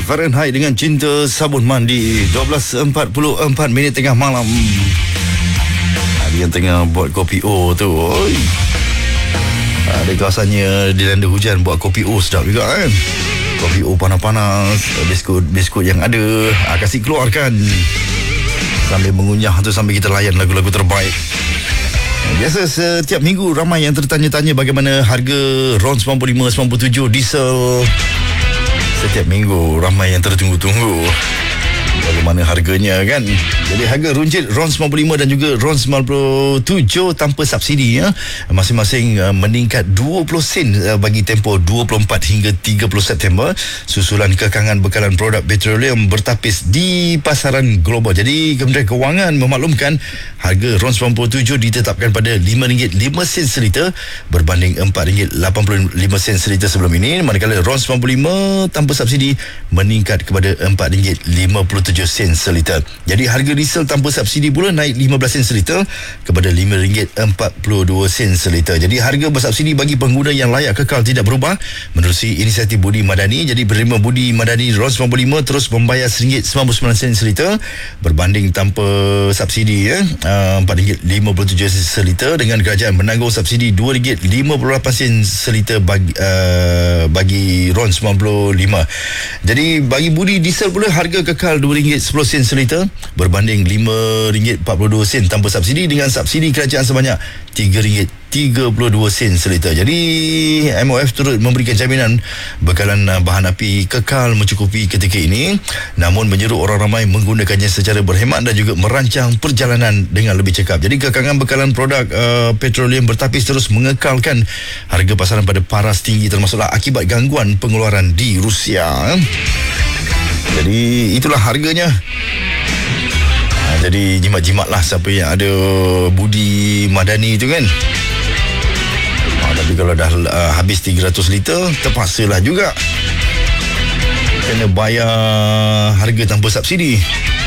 Fahrenheit dengan Cinta Sabun Mandi. 12.44 tengah malam. Yang tengah buat kopi O tu, oi. Ada kawasannya dilanda hujan, buat kopi O sedap juga kan. Kopi O panas-panas, biskut yang ada, kasih keluarkan sambil mengunyah tu, sambil kita layan lagu-lagu terbaik. Biasa setiap minggu ramai yang tertanya-tanya bagaimana harga RON 95, 97 diesel. Setiap minggu ramai yang tertunggu-tunggu bagaimana harganya kan. Jadi harga runjit RON 95 dan juga RON 97 tanpa subsidi ya, masing-masing meningkat 20 sen bagi tempoh 24 hingga 30 September susulan kekangan bekalan produk petroleum bertapis di pasaran global. Jadi Kementerian Kewangan memaklumkan harga RON 97 ditetapkan pada RM5.05 seliter berbanding RM4.85 seliter sebelum ini, manakala RON 95 tanpa subsidi meningkat kepada RM4.57 seliter. Jadi harga diesel tanpa subsidi pula naik 15 sen seliter kepada RM5.42 seliter. Jadi harga bersubsidi bagi pengguna yang layak kekal tidak berubah menerusi inisiatif Budi Madani. Jadi penerima Budi Madani RON 95 terus membayar RM1.99 seliter berbanding tanpa subsidi ya, RM4.57 seliter, dengan kerajaan menanggung subsidi RM2.58 seliter bagi RON 95. Jadi bagi Budi diesel pula harga kekal RM2.10 seliter berbanding RM5.42 tanpa subsidi, dengan subsidi kerajaan sebanyak RM3.32 seliter. Jadi MOF turut memberikan jaminan bekalan bahan api kekal mencukupi ketika ini, namun menyeru orang ramai menggunakannya secara berhemat dan juga merancang perjalanan dengan lebih cekap. Jadi kekangan bekalan produk petroleum bertapis terus mengekalkan harga pasaran pada paras tinggi, termasuklah akibat gangguan pengeluaran di Rusia. Jadi itulah harganya. Jadi jimat-jimatlah siapa yang ada Budi Madani tu kan. Tapi kalau dah habis 300 liter, terpaksalah juga kena bayar harga tanpa subsidi.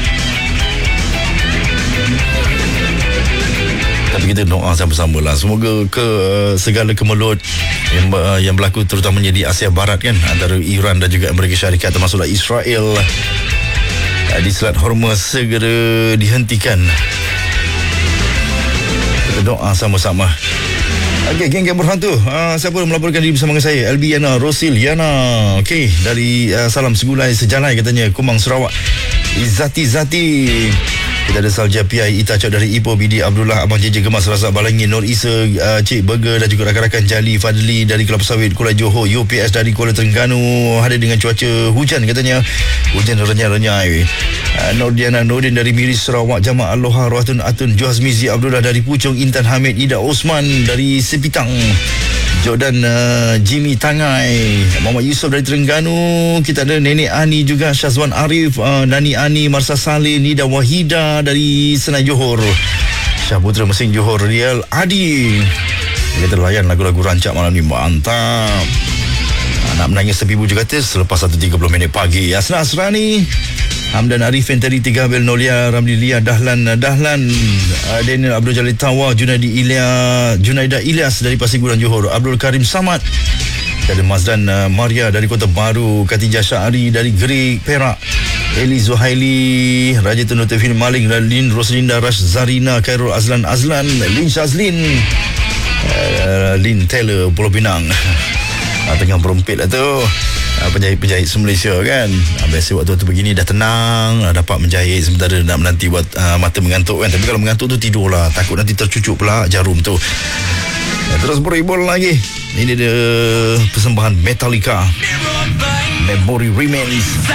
Tapi kita doa sama-sama lah, semoga segala kemelut yang berlaku terutamanya di Asia Barat kan, antara Iran dan juga Amerika Syarikat, termasuklah Israel di Selat Hormuz segera dihentikan. Kita doa sama-sama. Okey, geng berhantu. Siapa melaporkan diri bersama dengan saya? Albiana Rosiliana. Okey, dari salam segulai sejalai katanya, Kumang Sarawak. Zati. Kita ada Salja PI Ita Cok dari Ipoh, Bidi Abdullah, Abang JJ Gemas Razak Balangin, Nur Isa, Cik Burger dan juga rakan-rakan Jali Fadli dari Kelapa Sawit, Kuala Johor, UPS dari Kuala Terengganu. Hadir dengan cuaca hujan katanya, hujan renyai-renyai. Nordiana Nordin dari Miris Sarawak, Jamaah Aloha Rohatun Atun, Johaz Mizi Abdullah dari Puchong, Intan Hamid, Ida Osman dari Sepitang, Jordan Jimmy Tangai, Muhammad Yusof dari Terengganu. Kita ada Nenek Ani juga, Syazwan Arif, Nani Ani, Marsa Saleh, Nida Wahida dari Senai Johor, Syahputra Mesing Johor, Rial Adi. Kita layan lagu-lagu rancak malam ni, mantap. Nak menangis sepi bujuk kata selepas 1.30 pagi. Asna Asrani, Hamdan Arifin Teri Tiga Abel Nolia, Ramli Lia, Dahlan, Daniel Abdul Jalil Tawa, Junaida Ilyas dari Pasir Gudang Johor, Abdul Karim Samad, ada Mazdan Maria dari Kota Baru, Khatijah Syahri dari Gerik Perak, Eli Zuhaili, Raja Tun Tefin Malik, Lin Roslinda, Rash Zarina, Khairul Azlan, Lin Shazlin, Lin Taylor Pulau Pinang. Tengah berompet lah tu penjahit se-Malaysia kan. Biasa waktu-waktu begini dah tenang, dapat menjahit sementara nak menanti buat mata mengantuk kan. Tapi kalau mengantuk tu tidurlah, takut nanti tercucuk pula jarum tu. Terus beribul lagi. Ini dia persembahan Metallica, Memory Remains.